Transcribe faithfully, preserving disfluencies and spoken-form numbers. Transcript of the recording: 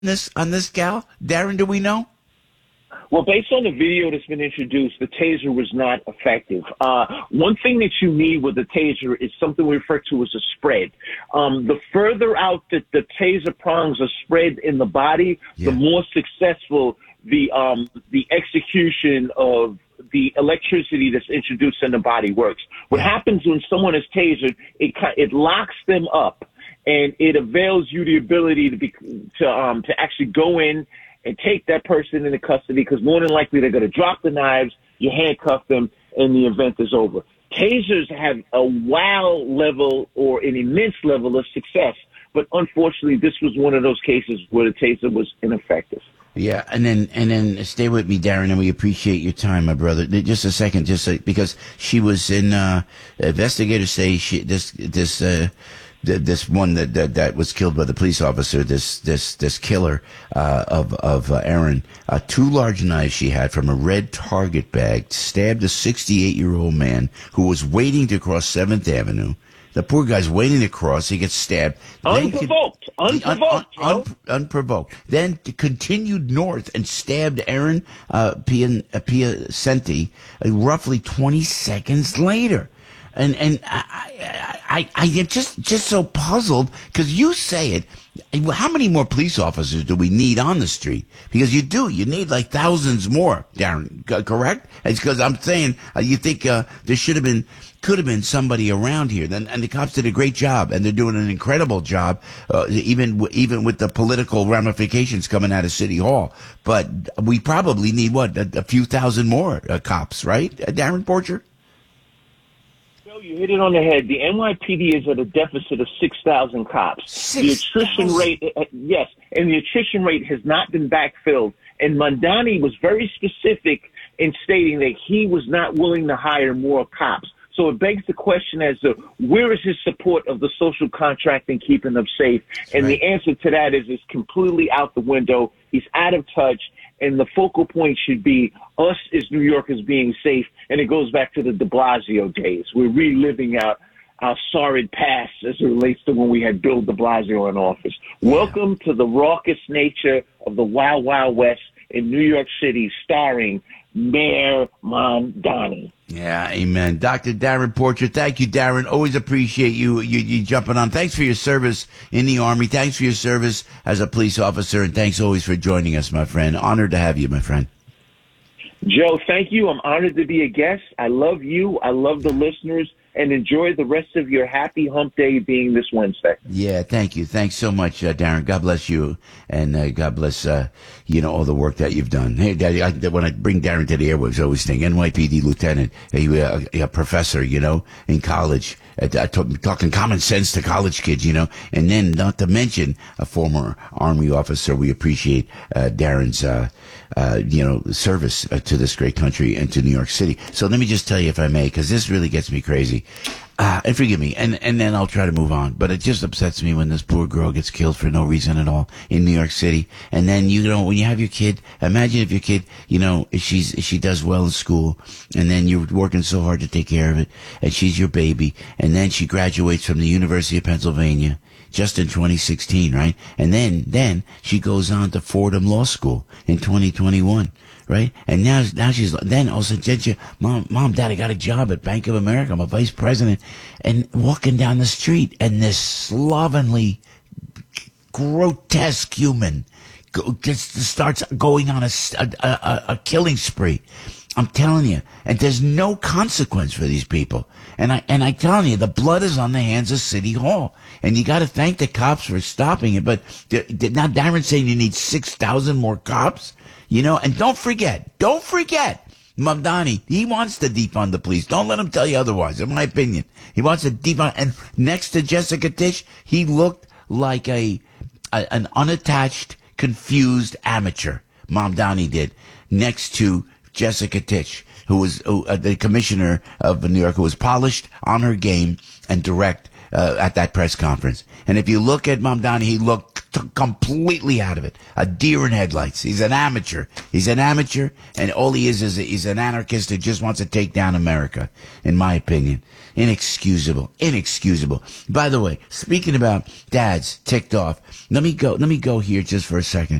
this on this gal? Darren, do we know? Well, based on the video that's been introduced, the taser was not effective. Uh, one thing that you need with the taser is something we refer to as a spread. Um, the further out that the taser prongs are spread in the body, yeah. the more successful the um, the execution of the electricity that's introduced in the body works. What yeah. happens when someone is tasered, it it locks them up, and it avails you the ability to be to um to actually go in and take that person into custody, because more than likely they're going to drop the knives, you handcuff them, and the event is over. Tasers have a wow level or an immense level of success, but unfortunately this was one of those cases where the taser was ineffective. Yeah, and then and then stay with me, Darren, and we appreciate your time, my brother. Just a second, just uh, because she was in. Uh, investigators say she this this uh, this one that, that that was killed by the police officer. This this this killer uh, of of uh, Aaron. Uh, two large knives she had from a red Target bag stabbed a sixty-eight year old man who was waiting to cross Seventh Avenue. The poor guy's waiting to cross. He gets stabbed. Unprovoked. Could, unprovoked. Un, un, un, unprovoked. Then continued north and stabbed Aaron uh, Piacenti uh, roughly twenty seconds later. And and I I, I, I am just just so puzzled because you say it. How many more police officers do we need on the street? Because you do. You need like thousands more, Darren. Correct? It's because I'm saying uh, you think uh, there should have been. Could have been somebody around here. Then, and the cops did a great job, and they're doing an incredible job, uh, even even with the political ramifications coming out of City Hall. But we probably need what a, a few thousand more uh, cops, right, uh, Darren Porcher? No, you hit it on the head. The N Y P D is at a deficit of six thousand cops. Six the attrition thousand rate, uh, yes, and the attrition rate has not been backfilled. And Mamdani was very specific in stating that he was not willing to hire more cops. So it begs the question as to where is his support of the social contract and keeping them safe? And right. the answer to that is it's completely out the window. He's out of touch. And the focal point should be us as New Yorkers being safe. And it goes back to the de Blasio days. We're reliving out our sordid past as it relates to when we had Bill de Blasio in office. Yeah. Welcome to the raucous nature of the Wild Wild West in New York City, starring Mayor Mamdani. Yeah, amen. Doctor Darren Porcher, thank you, Darren. Always appreciate you, you you jumping on. Thanks for your service in the Army. Thanks for your service as a police officer, and thanks always for joining us, my friend. Honored to have you, my friend. Joe, thank you. I'm honored to be a guest. I love you. I love the listeners. And enjoy the rest of your happy hump day being this Wednesday. Yeah, thank you. Thanks so much, uh, Darren. God bless you. And uh, God bless, uh, you know, all the work that you've done. Hey, Daddy, I, when I bring Darren to the airwaves, I always think N Y P D lieutenant, a, a, a professor, you know, in college. Uh, talking common sense to college kids, you know. And then, not to mention, a former Army officer. We appreciate uh, Darren's, uh, uh, you know, service uh, to this great country and to New York City. So let me just tell you, if I may, because this really gets me crazy. Uh, and forgive me, and, and then I'll try to move on. But it just upsets me when this poor girl gets killed for no reason at all in New York City. And then, you know, when you have your kid, imagine if your kid, you know, if she's, if she does well in school, and then you're working so hard to take care of it, and she's your baby, and then she graduates from the University of Pennsylvania just in twenty sixteen, right? And then, then she goes on to Fordham Law School in twenty twenty-one. Right? And now, now she's, then also, mom, mom, dad, I got a job at Bank of America. I'm a vice president. And walking down the street, and this slovenly, grotesque human go, just starts going on a, a, a, a killing spree. I'm telling you. And there's no consequence for these people. And I, and I telling you, the blood is on the hands of City Hall. And you got to thank the cops for stopping it. But now Darren's saying you need six thousand more cops. You know, and don't forget, don't forget, Mamdani, he wants to defund the police. Don't let him tell you otherwise, in my opinion. He wants to defund, and next to Jessica Tisch, he looked like a, a an unattached, confused amateur. Mamdani did, next to Jessica Tisch, who was uh, the commissioner of New York, who was polished, on her game, and direct uh, at that press conference. And if you look at Mamdani, he looked t- completely out of it. A deer in headlights. He's an amateur. He's an amateur, and all he is is a, he's an anarchist who just wants to take down America, in my opinion. Inexcusable. Inexcusable. By the way, speaking about dads ticked off, let me go, let me go here just for a second.